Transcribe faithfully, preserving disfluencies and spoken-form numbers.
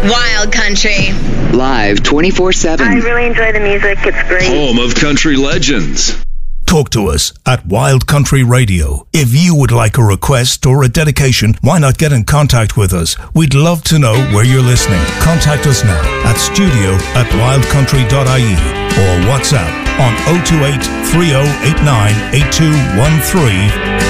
Wild Country. Live twenty-four seven. I really enjoy the music. It's great. Home of country legends. Talk to us at Wild Country Radio. If you would like a request or a dedication, why not get in contact with us? We'd love to know where you're listening. Contact us now at studio at wildcountry dot I E or WhatsApp on oh two eight, three oh eight nine, eight two one three